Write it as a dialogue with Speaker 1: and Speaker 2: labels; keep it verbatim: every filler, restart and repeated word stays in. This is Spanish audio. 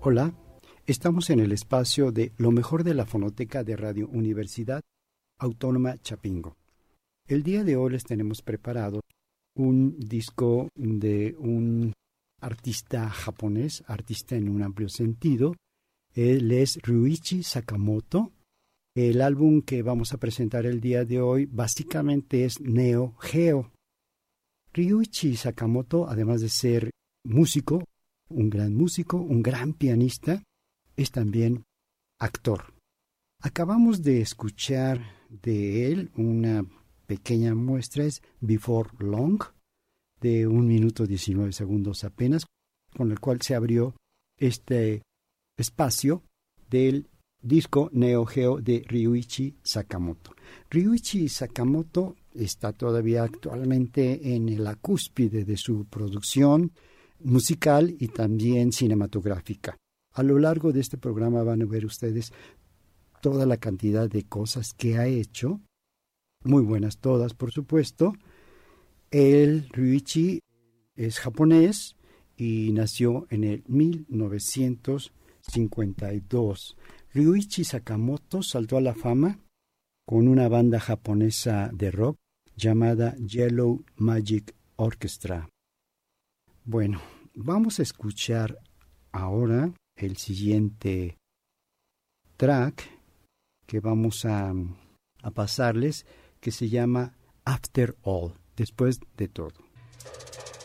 Speaker 1: Hola, estamos en el espacio de Lo mejor de la fonoteca de Radio Universidad Autónoma Chapingo. El día de hoy les tenemos preparado un disco de un artista japonés, artista en un amplio sentido. Él es Ryuichi Sakamoto. El álbum que vamos a presentar el día de hoy básicamente es Neo Geo. Ryuichi Sakamoto, además de ser músico, un gran músico, un gran pianista, es también actor. Acabamos de escuchar de él una pequeña muestra, es Before Long, de un minuto diecinueve segundos apenas, con el cual se abrió este espacio del disco Neo Geo de Ryuichi Sakamoto. Ryuichi Sakamoto está todavía actualmente en la cúspide de su producción musical y también cinematográfica. A lo largo de este programa van a ver ustedes toda la cantidad de cosas que ha hecho, muy buenas todas, por supuesto. El Ryuichi es japonés y nació en el mil novecientos cincuenta y dos. Ryuichi Sakamoto saltó a la fama con una banda japonesa de rock llamada Yellow Magic Orchestra. Bueno, vamos a escuchar ahora el siguiente track que vamos a, a pasarles, que se llama After All, después de todo.